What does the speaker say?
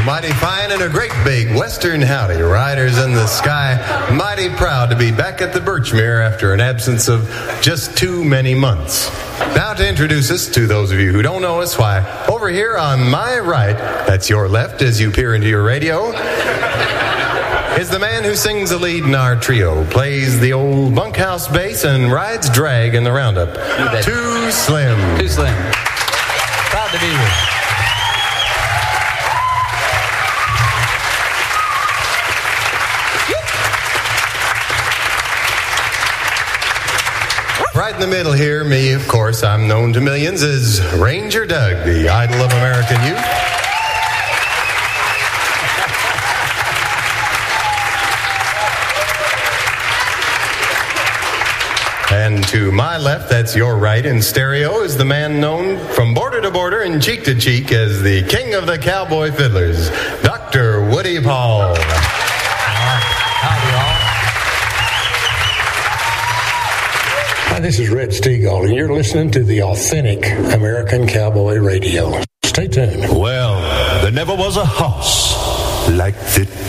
Mighty fine and a great big Western howdy, riders in the sky. Mighty proud to be back at the Birchmere after an absence of just too many months. Now to introduce us to those of you who don't know us, why, over here on my right, that's your left as you peer into your radio, is the man who sings the lead in our trio, plays the old bunkhouse bass, and rides drag in the roundup. Too Slim. Too Slim. Proud to be here. Right in the middle here, me, of course, I'm known to millions as Ranger Doug, the idol of American youth. And to my left, that's your right in stereo, is the man known from border to border and cheek to cheek as the king of the cowboy fiddlers, Dr. Woody Paul. Howdy, all. Hi, this is Red Stegall, and you're listening to the authentic American Cowboy Radio. Stay tuned. Well, there never was a horse like the